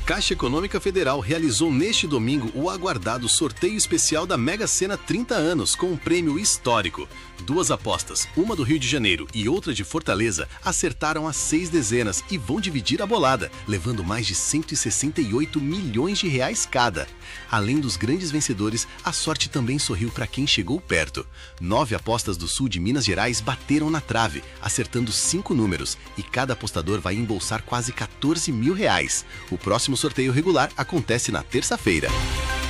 Caixa Econômica Federal realizou neste domingo o aguardado sorteio especial da Mega Sena 30 anos com um prêmio histórico. Duas apostas, uma do Rio de Janeiro e outra de Fortaleza, acertaram as 6 dezenas e vão dividir a bolada, levando mais de 168 milhões de reais cada. Além dos grandes vencedores, a sorte também sorriu para quem chegou perto. 9 apostas do sul de Minas Gerais bateram na trave, acertando 5 números, e cada apostador vai embolsar quase 14 mil reais. O próximo sorteio regular acontece na terça-feira.